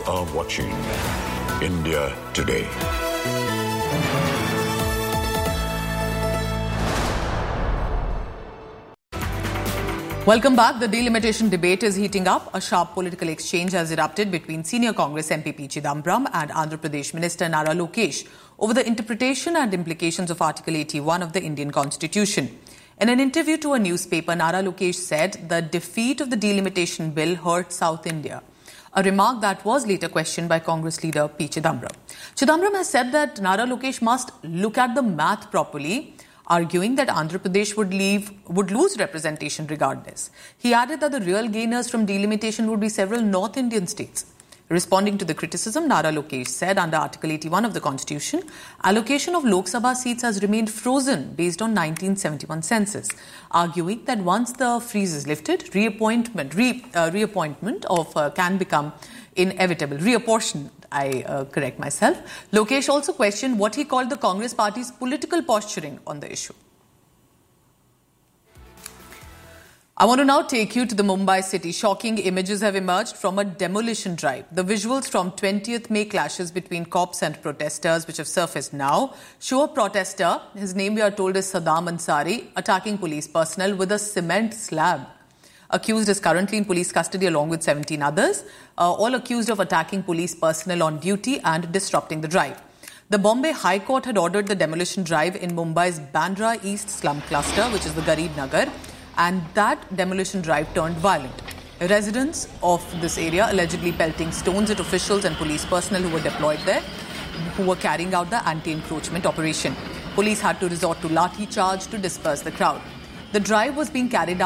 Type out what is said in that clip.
are watching India Today. Welcome back. The delimitation debate is heating up. A sharp political exchange has erupted between senior Congress MP P. Chidambaram and Andhra Pradesh Minister Nara Lokesh over the interpretation and implications of Article 81 of the Indian Constitution. In an interview to a newspaper, Nara Lokesh said the defeat of the delimitation bill hurt South India, a remark that was later questioned by Congress leader P. Chidambaram. Chidambaram has said that Nara Lokesh must look at the math properly, arguing that Andhra Pradesh would lose representation regardless. He added that the real gainers from delimitation would be several North Indian states. Responding to the criticism, Nara Lokesh said under Article 81 of the Constitution, allocation of Lok Sabha seats has remained frozen based on 1971 census, arguing that once the freeze is lifted, reappointment can become inevitable. Reapportionment, I correct myself. Lokesh also questioned what he called the Congress party's political posturing on the issue. I want to now take you to the Mumbai city. Shocking images have emerged from a demolition drive. The visuals from 20th May clashes between cops and protesters, which have surfaced now, show a protester, his name we are told is Saddam Ansari, attacking police personnel with a cement slab. Accused is currently in police custody along with 17 others, all accused of attacking police personnel on duty and disrupting the drive. The Bombay High Court had ordered the demolition drive in Mumbai's Bandra East slum cluster, which is the Garib Nagar, and that demolition drive turned violent. Residents of this area allegedly pelting stones at officials and police personnel who were deployed there, who were carrying out the anti-encroachment operation. Police had to resort to lathi charge to disperse the crowd. The drive was being carried out